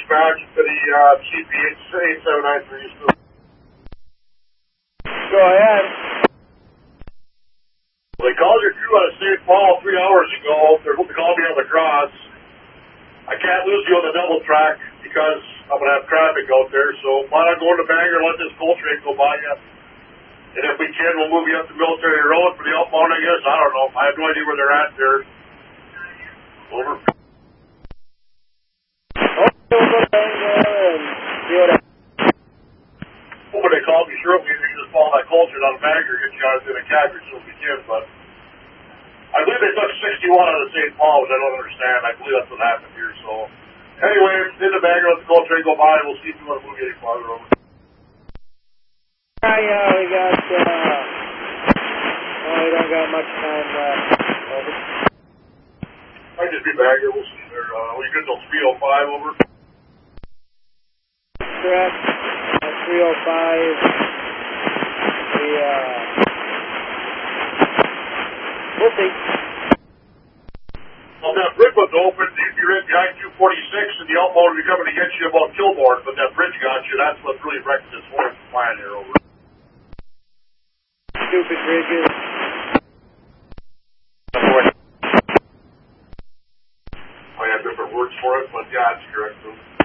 back to the CP 8793. Go ahead. They called your crew out of St. Paul 3 hours ago. They're going to call me on the cross. I can't lose you on the double track because I'm going to have traffic out there. So why not go into Bangor and let this coal train go by you? And if we can, we'll move you up the Military Road for the outbound, I guess. I don't know. I have no idea where they're at there. Over. When they called me shortly, we can just follow that coal train out of Bangor, get you out of the Calgary as soon as we can. But I believe they took 61 out of St. Paul, which I don't understand. I believe that's what happened here. So anyway, in the Bangor, let the coal train go by, and we'll see if you want to move any farther over. Yeah, we got, we don't got much time left. Over. Might just be Bangor, we'll see there. We good till 305 over. Correct. 305. We'll see. Well, that bridge was open. If you're in behind 246 and the outbound will be coming to get you about Kilbourne, but that bridge got you. That's what really wrecked this whole plan here over. Stupid bridges. I have different words for it, but yeah, that's correct.